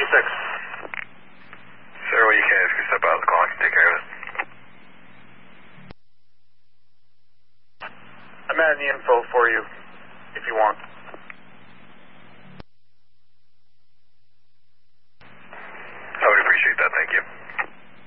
Sir, well, you can if you step out of the call, I can take care of it. I'm adding the info for you, if you want.